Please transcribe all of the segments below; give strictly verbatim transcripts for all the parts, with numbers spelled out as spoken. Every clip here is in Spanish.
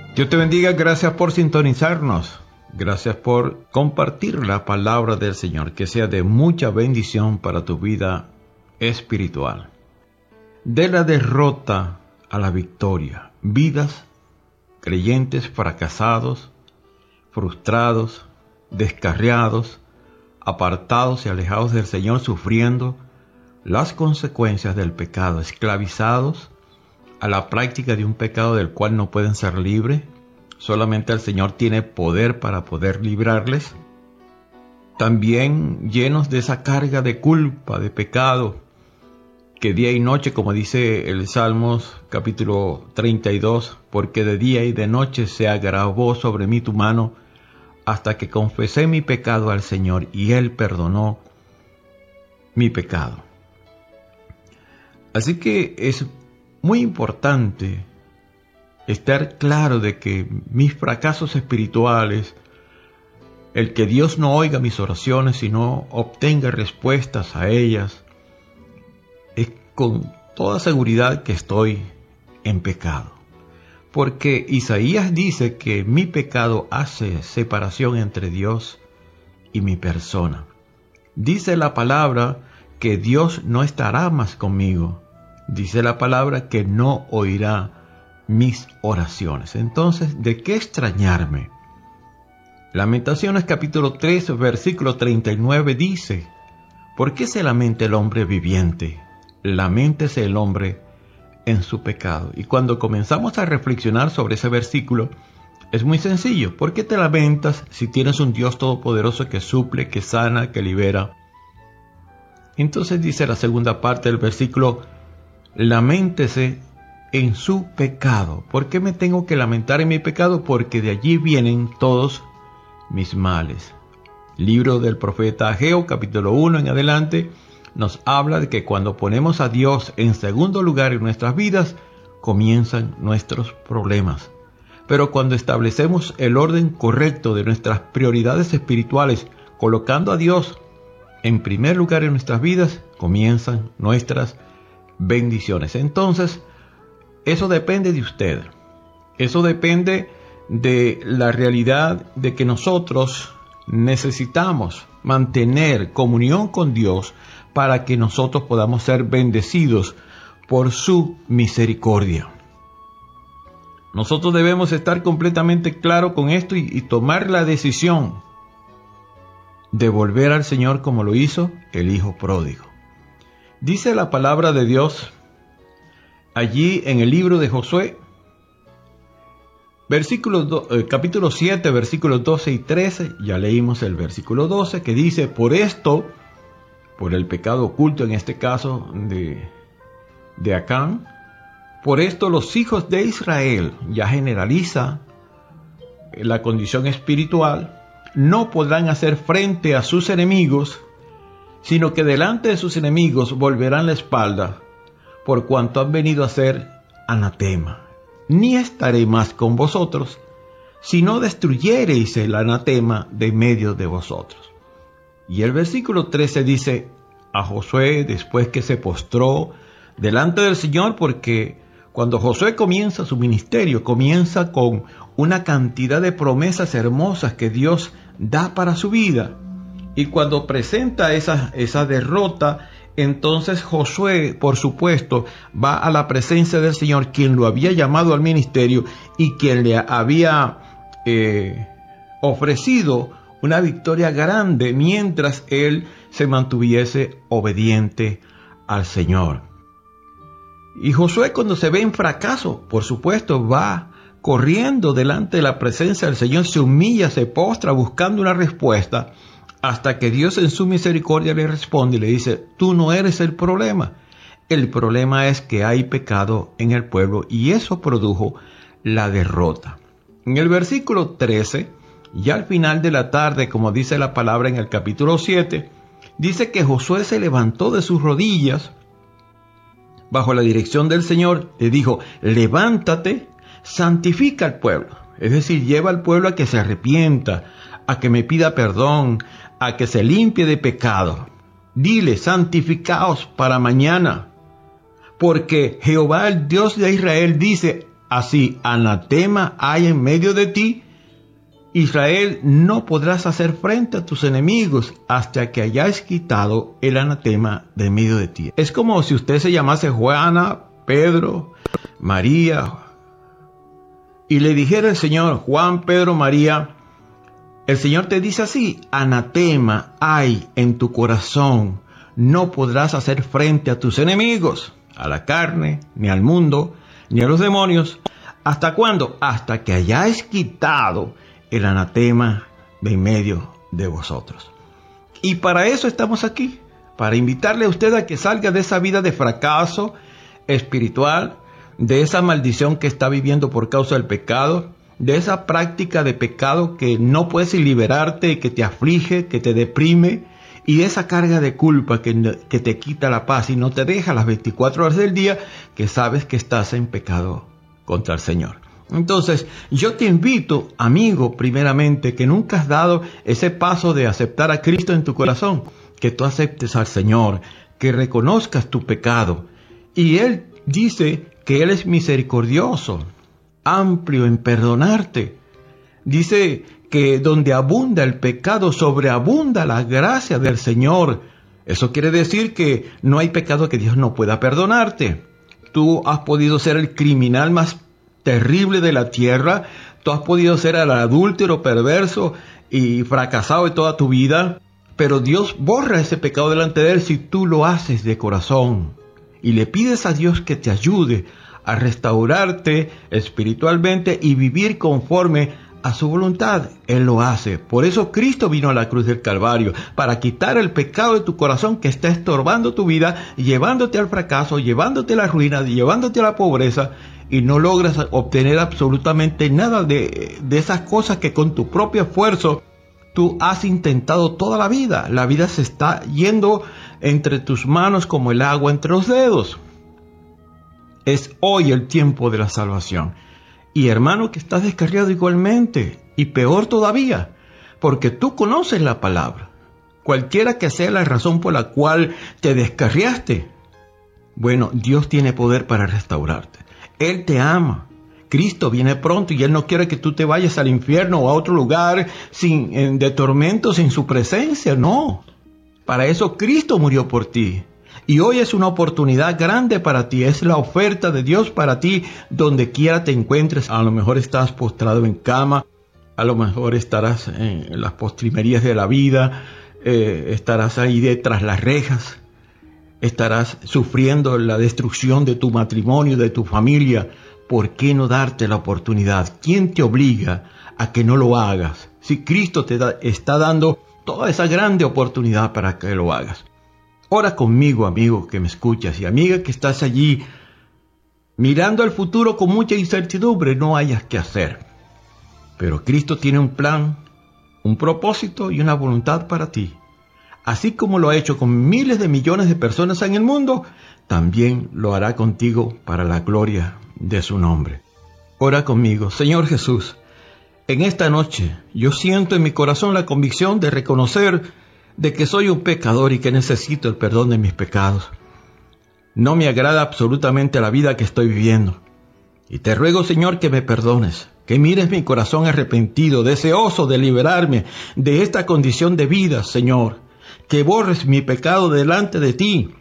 Dios te bendiga, gracias por sintonizarnos, gracias por compartir la palabra del Señor, que sea de mucha bendición para tu vida espiritual. De la derrota a la victoria, vidas, creyentes fracasados, frustrados, descarriados, apartados y alejados del Señor, sufriendo las consecuencias del pecado, esclavizados a la práctica de un pecado del cual no pueden ser libres. Solamente el Señor tiene poder para poder librarles. También llenos de esa carga de culpa, de pecado, que día y noche, como dice el Salmos capítulo treinta y dos, porque de día y de noche se agravó sobre mí tu mano, hasta que confesé mi pecado al Señor, y Él perdonó mi pecado. Así que es muy importante estar claro de que mis fracasos espirituales, el que Dios no oiga mis oraciones y no obtenga respuestas a ellas, es con toda seguridad que estoy en pecado. Porque Isaías dice que mi pecado hace separación entre Dios y mi persona. Dice la palabra que Dios no estará más conmigo. Dice la palabra que no oirá mis oraciones. Entonces, ¿de qué extrañarme? Lamentaciones capítulo tres, versículo treinta y nueve dice: ¿por qué se lamenta el hombre viviente? Laméntese el hombre en su pecado. Y cuando comenzamos a reflexionar sobre ese versículo, es muy sencillo. ¿Por qué te lamentas si tienes un Dios todopoderoso que suple, que sana, que libera? Entonces dice la segunda parte del versículo: laméntese en su pecado. ¿Por qué me tengo que lamentar en mi pecado? Porque de allí vienen todos mis males. Libro del profeta Ageo, capítulo uno en adelante, nos habla de que cuando ponemos a Dios en segundo lugar en nuestras vidas, comienzan nuestros problemas. Pero cuando establecemos el orden correcto de nuestras prioridades espirituales, colocando a Dios en primer lugar en nuestras vidas, comienzan nuestras bendiciones. Entonces, eso depende de usted. Eso depende de la realidad de que nosotros necesitamos mantener comunión con Dios para que nosotros podamos ser bendecidos por su misericordia. Nosotros debemos estar completamente claros con esto y, y tomar la decisión de volver al Señor como lo hizo el hijo pródigo. Dice la palabra de Dios allí en el libro de Josué, versículo do, eh, capítulo siete, versículos doce y trece. Ya leímos el versículo doce, que dice: por esto, por el pecado oculto en este caso de, de Acán, por esto los hijos de Israel, ya generaliza la condición espiritual, no podrán hacer frente a sus enemigos, sino que delante de sus enemigos volverán la espalda, por cuanto han venido a ser anatema. Ni estaré más con vosotros, si no destruyereis el anatema de medio de vosotros. Y el versículo trece dice a Josué, después que se postró delante del Señor, porque cuando Josué comienza su ministerio, comienza con una cantidad de promesas hermosas que Dios da para su vida. Y cuando presenta esa, esa derrota, entonces Josué, por supuesto, va a la presencia del Señor, quien lo había llamado al ministerio y quien le había eh, ofrecido una victoria grande mientras él se mantuviese obediente al Señor. Y Josué, cuando se ve en fracaso, por supuesto, va corriendo delante de la presencia del Señor, se humilla, se postra buscando una respuesta, hasta que Dios en su misericordia le responde y le dice: tú no eres el problema. El problema es que hay pecado en el pueblo, y eso produjo la derrota. En el versículo trece, ya al final de la tarde, como dice la palabra en el capítulo siete, dice que Josué se levantó de sus rodillas bajo la dirección del Señor, le dijo: levántate, santifica al pueblo. Es decir, lleva al pueblo a que se arrepienta, a que me pida perdón, a que se limpie de pecado. Dile: santificaos para mañana, porque Jehová, el Dios de Israel, dice: así anatema hay en medio de ti, Israel, no podrás hacer frente a tus enemigos hasta que hayáis quitado el anatema de en medio de ti. Es como si usted se llamase Juana, Pedro, María, y le dijera al Señor, Juan, Pedro, María, el Señor te dice así, anatema hay en tu corazón, no podrás hacer frente a tus enemigos, a la carne, ni al mundo, ni a los demonios. ¿Hasta cuándo? Hasta que hayáis quitado el anatema de en medio de vosotros. Y para eso estamos aquí, para invitarle a usted a que salga de esa vida de fracaso espiritual, de esa maldición que está viviendo por causa del pecado, de esa práctica de pecado que no puedes liberarte, que te aflige, que te deprime, y de esa carga de culpa que, que te quita la paz y no te deja las veinticuatro horas del día que sabes que estás en pecado contra el Señor. Entonces, yo te invito, amigo, primeramente, que nunca has dado ese paso de aceptar a Cristo en tu corazón, que tú aceptes al Señor, que reconozcas tu pecado. Y Él dice que Él es misericordioso, amplio en perdonarte. Dice que donde abunda el pecado, sobreabunda la gracia del Señor. Eso quiere decir que no hay pecado que Dios no pueda perdonarte. Tú has podido ser el criminal más terrible de la tierra, tú has podido ser el adúltero, perverso y fracasado de toda tu vida, pero Dios borra ese pecado delante de Él si tú lo haces de corazón y le pides a Dios que te ayude a restaurarte espiritualmente y vivir conforme a su voluntad. Él lo hace. Por eso Cristo vino a la cruz del Calvario, para quitar el pecado de tu corazón que está estorbando tu vida, llevándote al fracaso, llevándote a la ruina, llevándote a la pobreza, y no logras obtener absolutamente nada de, de esas cosas que con tu propio esfuerzo tú has intentado toda la vida. La vida se está yendo entre tus manos como el agua entre los dedos. Es hoy el tiempo de la salvación. Y hermano, que estás descarriado igualmente, y peor todavía, porque tú conoces la palabra. Cualquiera que sea la razón por la cual te descarriaste, bueno, Dios tiene poder para restaurarte. Él te ama. Cristo viene pronto y Él no quiere que tú te vayas al infierno o a otro lugar sin, de tormento sin su presencia. No. Para eso Cristo murió por ti. Y hoy es una oportunidad grande para ti. Es la oferta de Dios para ti donde quiera te encuentres. A lo mejor estás postrado en cama. A lo mejor estarás en las postrimerías de la vida. Eh, estarás ahí detrás las rejas. Estarás sufriendo la destrucción de tu matrimonio, de tu familia. ¿Por qué no darte la oportunidad? ¿Quién te obliga a que no lo hagas? Si Cristo te da, está dando toda esa grande oportunidad para que lo hagas. Ora conmigo, amigo que me escuchas, y amiga que estás allí mirando al futuro con mucha incertidumbre, no hayas qué hacer. Pero Cristo tiene un plan, un propósito y una voluntad para ti. Así como lo ha hecho con miles de millones de personas en el mundo, también lo hará contigo para la gloria de su nombre. Ora conmigo. Señor Jesús, en esta noche yo siento en mi corazón la convicción de reconocer de que soy un pecador y que necesito el perdón de mis pecados. No me agrada absolutamente la vida que estoy viviendo. Y te ruego, Señor, que me perdones, que mires mi corazón arrepentido, deseoso de liberarme de esta condición de vida, Señor. Que borres mi pecado delante de ti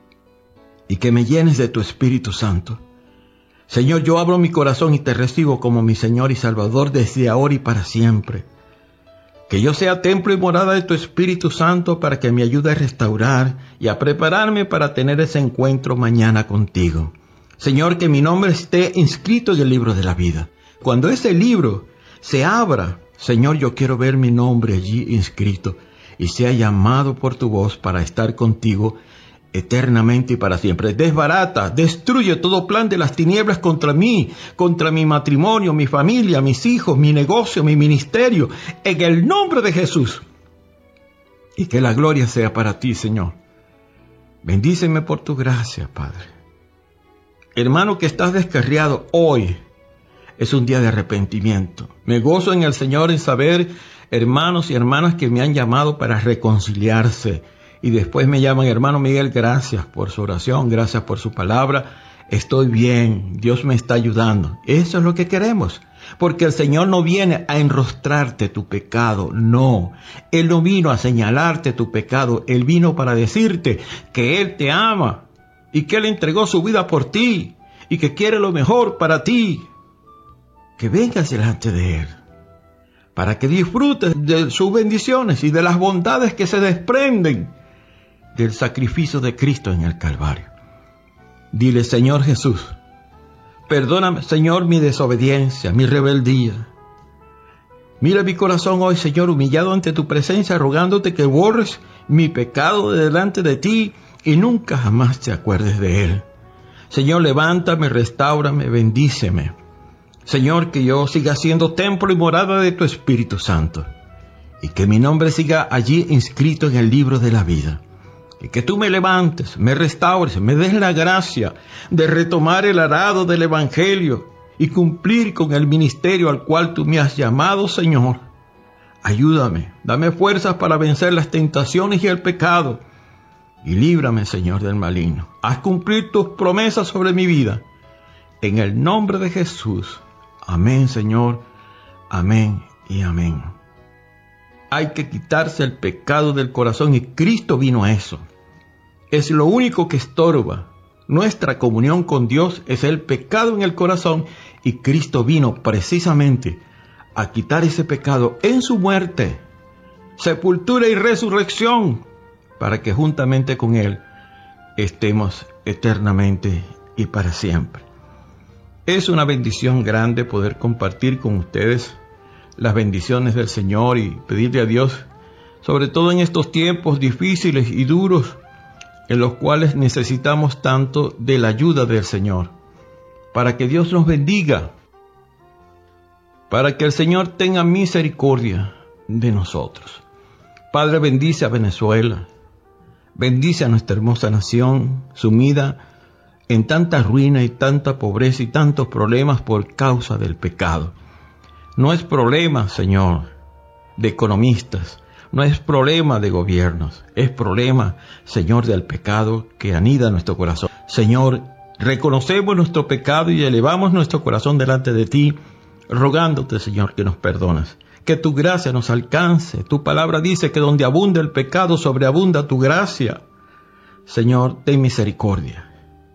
y que me llenes de tu Espíritu Santo. Señor, yo abro mi corazón y te recibo como mi Señor y Salvador desde ahora y para siempre. Que yo sea templo y morada de tu Espíritu Santo para que me ayude a restaurar y a prepararme para tener ese encuentro mañana contigo. Señor, que mi nombre esté inscrito en el libro de la vida. Cuando ese libro se abra, Señor, yo quiero ver mi nombre allí inscrito y sea llamado por tu voz para estar contigo eternamente y para siempre. Desbarata, destruye todo plan de las tinieblas contra mí, contra mi matrimonio, mi familia, mis hijos, mi negocio, mi ministerio, en el nombre de Jesús. Y que la gloria sea para ti, Señor. Bendíceme por tu gracia, Padre. Hermano que estás descarriado, hoy es un día de arrepentimiento. Me gozo en el Señor en saber, hermanos y hermanas que me han llamado para reconciliarse. Y después me llaman, hermano Miguel, gracias por su oración, gracias por su palabra. estoy bien, Dios me está ayudando. Eso es lo que queremos. Porque el Señor no viene a enrostrarte tu pecado, no. Él no vino a señalarte tu pecado, Él vino para decirte que Él te ama y que Él entregó su vida por ti y que quiere lo mejor para ti. Que vengas delante de Él para que disfrutes de sus bendiciones y de las bondades que se desprenden del sacrificio de Cristo en el Calvario. Dile, Señor Jesús, perdóname, Señor, mi desobediencia, mi rebeldía. Mira mi corazón hoy, Señor, humillado ante tu presencia, rogándote que borres mi pecado de delante de ti y nunca jamás te acuerdes de él. Señor, levántame, restáurame, bendíceme. Señor, que yo siga siendo templo y morada de tu Espíritu Santo y que mi nombre siga allí inscrito en el libro de la vida. Y que tú me levantes, me restaures, me des la gracia de retomar el arado del Evangelio y cumplir con el ministerio al cual tú me has llamado, Señor. Ayúdame, dame fuerzas para vencer las tentaciones y el pecado. Y líbrame, Señor, del maligno. Haz cumplir tus promesas sobre mi vida. En el nombre de Jesús. Amén, Señor. Amén y amén. Hay que quitarse el pecado del corazón y Cristo vino a eso. Es lo único que estorba nuestra comunión con Dios, es el pecado en el corazón, y Cristo vino precisamente a quitar ese pecado en su muerte, sepultura y resurrección, para que juntamente con Él estemos eternamente y para siempre. Es una bendición grande poder compartir con ustedes las bendiciones del Señor y pedirle a Dios, sobre todo en estos tiempos difíciles y duros, en los cuales necesitamos tanto de la ayuda del Señor, para que Dios nos bendiga, para que el Señor tenga misericordia de nosotros. Padre, bendice a Venezuela, bendice a nuestra hermosa nación, sumida en tanta ruina y tanta pobreza y tantos problemas por causa del pecado. No es problema, Señor, de economistas, no es problema de gobiernos, es problema, Señor, del pecado que anida en nuestro corazón. Señor, reconocemos nuestro pecado y elevamos nuestro corazón delante de ti, rogándote, Señor, que nos perdonas, que tu gracia nos alcance. Tu palabra dice que donde abunda el pecado, sobreabunda tu gracia. Señor, ten misericordia.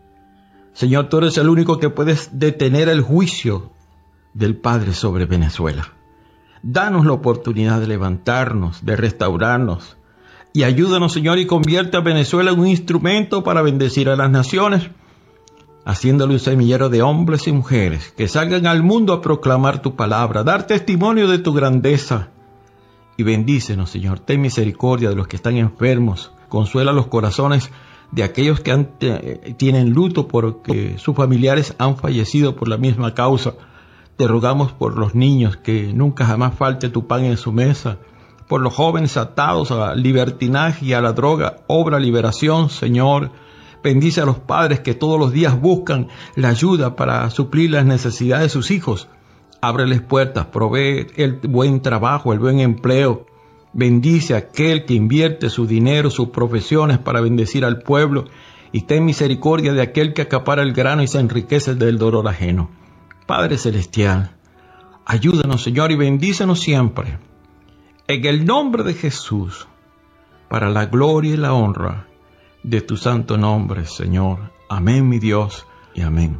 Señor, tú eres el único que puedes detener el juicio del Padre sobre Venezuela. Danos la oportunidad de levantarnos, de restaurarnos, y ayúdanos, Señor, y convierte a Venezuela en un instrumento para bendecir a las naciones, haciéndole un semillero de hombres y mujeres que salgan al mundo a proclamar tu palabra, dar testimonio de tu grandeza. Y bendícenos, Señor, ten misericordia de los que están enfermos, consuela los corazones de aquellos que han, eh, tienen luto porque sus familiares han fallecido por la misma causa. Te rogamos por los niños, que nunca jamás falte tu pan en su mesa, por los jóvenes atados al libertinaje y a la droga, obra liberación, Señor. Bendice a los padres que todos los días buscan la ayuda para suplir las necesidades de sus hijos. Ábreles puertas, provee el buen trabajo, el buen empleo. Bendice a aquel que invierte su dinero, sus profesiones para bendecir al pueblo, y ten misericordia de aquel que acapara el grano y se enriquece del dolor ajeno. Padre Celestial, ayúdanos, Señor, y bendícenos siempre. En el nombre de Jesús, para la gloria y la honra de tu santo nombre, Señor. Amén, mi Dios, y amén.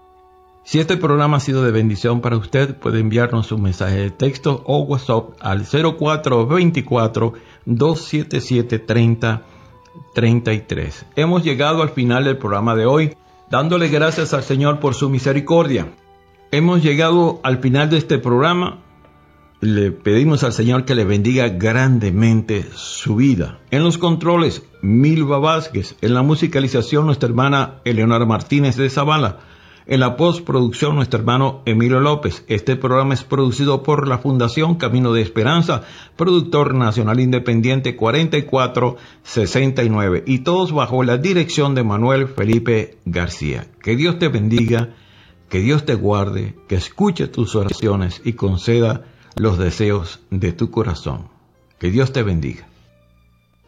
Si este programa ha sido de bendición para usted, puede enviarnos un mensaje de texto o WhatsApp al cero cuatro dos cuatro, dos siete siete, tres cero tres tres. Hemos llegado al final del programa de hoy, dándole gracias al Señor por su misericordia. Hemos llegado al final de este programa. Le pedimos al Señor que le bendiga grandemente su vida. En los controles, Milva Vázquez. En la musicalización, nuestra hermana Eleonora Martínez de Zavala. En la postproducción, nuestro hermano Emilio López. Este programa es producido por la Fundación Camino de Esperanza, productor nacional independiente cuarenta y cuatro sesenta y nueve. Y todos bajo la dirección de Manuel Felipe García. Que Dios te bendiga, que Dios te guarde, que escuche tus oraciones y conceda los deseos de tu corazón. Que Dios te bendiga.